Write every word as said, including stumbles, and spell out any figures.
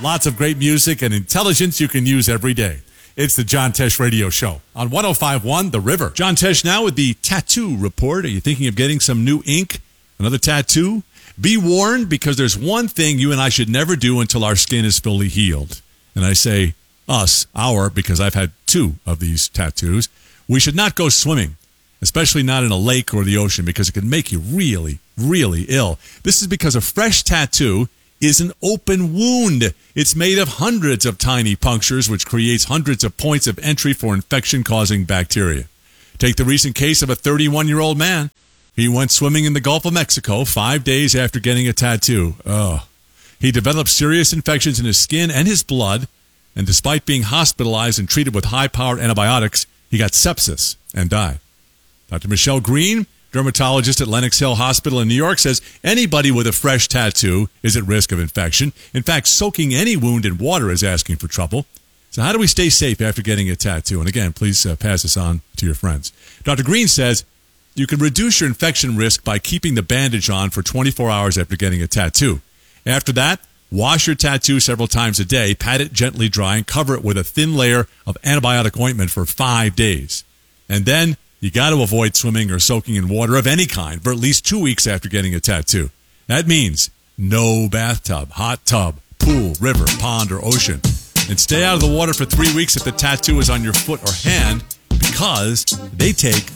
Lots of great music and intelligence you can use every day. It's the John Tesh Radio Show on one oh five point one The River. John Tesh now with the tattoo report. Are you thinking of getting some new ink? Another tattoo? Be warned, because there's one thing you and I should never do until our skin is fully healed. And I say us, our, because I've had two of these tattoos. We should not go swimming, especially not in a lake or the ocean, because it can make you really, really ill. This is because a fresh tattoo is an open wound. It's made of hundreds of tiny punctures, which creates hundreds of points of entry for infection-causing bacteria. Take the recent case of a thirty-one-year-old man. He went swimming in the Gulf of Mexico five days after getting a tattoo. Oh. He developed serious infections in his skin and his blood, and despite being hospitalized and treated with high-powered antibiotics, he got sepsis and died. Doctor Michelle Green, dermatologist at Lenox Hill Hospital in New York, says anybody with a fresh tattoo is at risk of infection. In fact, soaking any wound in water is asking for trouble. So how do we stay safe after getting a tattoo? And again, please uh, pass this on to your friends. Doctor Green says you can reduce your infection risk by keeping the bandage on for twenty-four hours after getting a tattoo. After that, wash your tattoo several times a day, pat it gently dry, and cover it with a thin layer of antibiotic ointment for five days. And then you got to avoid swimming or soaking in water of any kind for at least two weeks after getting a tattoo. That means no bathtub, hot tub, pool, river, pond, or ocean. And stay out of the water for three weeks if the tattoo is on your foot or hand, because they take